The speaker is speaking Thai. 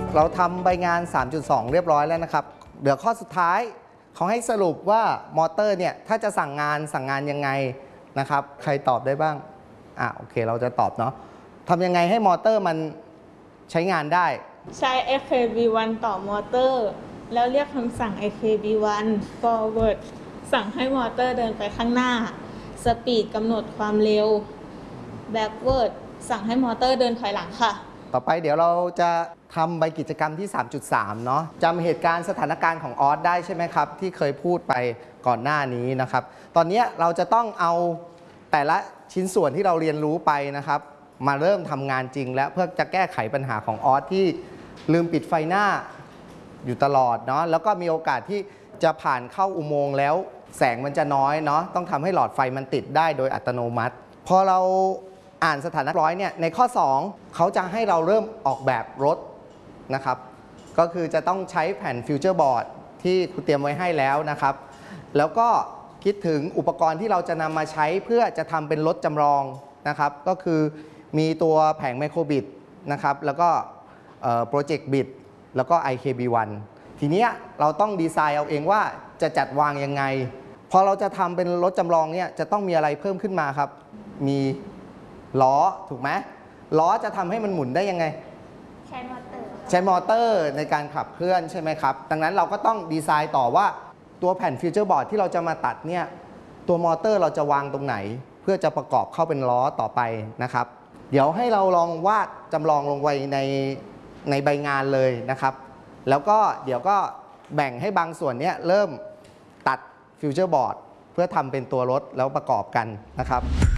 เราทำใบงาน 3.2 เรียบร้อยแล้วนะครับเดี๋ยวข้อสุดท้ายเขาให้สรุปว่ามอเตอร์เนี่ยถ้าจะสั่งงานยังไงนะครับใครตอบได้บ้างโอเคเราจะตอบเนาะทำยังไงให้มอเตอร์มันใช้งานได้ใช้ AKB1 ต่อมอเตอร์แล้วเรียกคำสั่ง AKB1 forward สั่งให้มอเตอร์เดินไปข้างหน้า speed กำหนดความเร็ว backward สั่งให้มอเตอร์เดินถอยหลังค่ะต่อไปเดี๋ยวเราจะทำใบกิจกรรมที่ 3.3 เนาะจำเหตุการณ์สถานการณ์ของออสได้ใช่ไหมครับที่เคยพูดไปก่อนหน้านี้นะครับตอนนี้เราจะต้องเอาแต่ละชิ้นส่วนที่เราเรียนรู้ไปนะครับมาเริ่มทำงานจริงแล้วเพื่อจะแก้ไขปัญหาของออสที่ลืมปิดไฟหน้าอยู่ตลอดเนาะแล้วก็มีโอกาสที่จะผ่านเข้าอุโมงค์แล้วแสงมันจะน้อยเนาะต้องทำให้หลอดไฟมันติดได้โดยอัตโนมัติพอเราอ่านสถานะร้อยเนี่ยในข้อ2เขาจะให้เราเริ่มออกแบบรถนะครับก็คือจะต้องใช้แผ่นฟิวเจอร์บอร์ดที่ครูเตรียมไว้ให้แล้วนะครับแล้วก็คิดถึงอุปกรณ์ที่เราจะนำมาใช้เพื่อจะทำเป็นรถจำลองนะครับก็คือมีตัวแผงไมโครบิตนะครับแล้วก็โปรเจกต์บิตแล้วก็ IKB1 ทีนี้เราต้องดีไซน์เอาเองว่าจะจัดวางยังไงพอเราจะทำเป็นรถจำลองเนี่ยจะต้องมีอะไรเพิ่มขึ้นมาครับมีล้อถูกไหมล้อจะทำให้มันหมุนได้ยังไงใช้มอเตอร์ในการขับเคลื่อนใช่ไหมครับดังนั้นเราก็ต้องดีไซน์ต่อว่าตัวแผ่นฟิวเจอร์บอร์ดที่เราจะมาตัดเนี่ยตัวมอเตอร์เราจะวางตรงไหนเพื่อจะประกอบเข้าเป็นล้อต่อไปนะครับเดี๋ยวให้เราลองวาดจำลองลงไว้ในใบงานเลยนะครับแล้วก็เดี๋ยวก็แบ่งให้บางส่วนนี้เริ่มตัดฟิวเจอร์บอร์ดเพื่อทำเป็นตัวรถแล้วประกอบกันนะครับ